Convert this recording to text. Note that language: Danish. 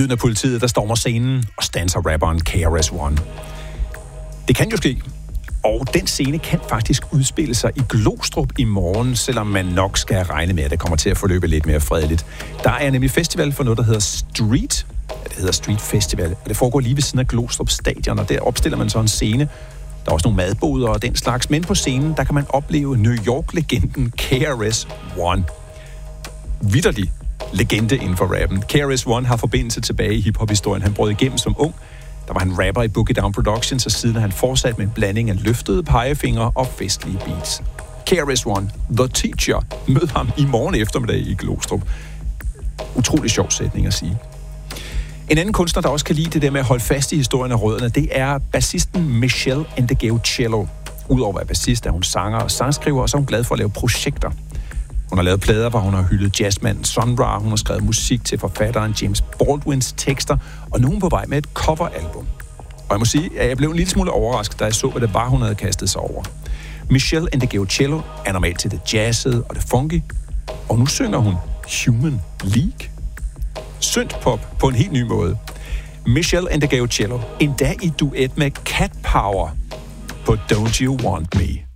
Lyden af politiet, der stormer scenen og standser rapperen KRS-One. Det kan jo ske, og den scene kan faktisk udspille sig i Glostrup i morgen, selvom man nok skal regne med, at det kommer til at forløbe lidt mere fredeligt. Der er nemlig festival for noget, der hedder Street. Det hedder Street Festival, og det foregår lige ved siden af Glostrup Stadion, og der opstiller man så en scene. Der er også nogle madboder og den slags, men på scenen, der kan man opleve New York-legenden KRS-One. Vitterlig legende inden for rappen. KRS-One har forbindelse tilbage i hiphop-historien. Han brød igennem som ung. Der var han rapper i Boogie Down Productions, og siden har han fortsat med en blanding af løftede pegefingre og festlige beats. KRS-One, The Teacher, mød ham i morgen eftermiddag i Glostrup. Utrolig sjov sætning at sige. En anden kunstner, der også kan lide det der med at holde fast i historien af rødderne, det er bassisten Michelle Ndegeocello. Udover at være bassist, er hun sanger og sangskriver, og så er hun glad for at lave projekter. Hun har lavet plader, hvor hun har hyldet jazzmanden Sun Ra. Hun har skrevet musik til forfatteren James Baldwins tekster, og nu er hun på vej med et coveralbum. Og jeg må sige, at jeg blev en lille smule overrasket, da jeg så, hvad det var, hun havde kastet sig over. Michelle Ndegeocello er normalt til det jazzede og det funky, og nu synger hun Human League. Synthpop på en helt ny måde. Michelle Ndegeocello, endda i duet med Cat Power på Don't You Want Me.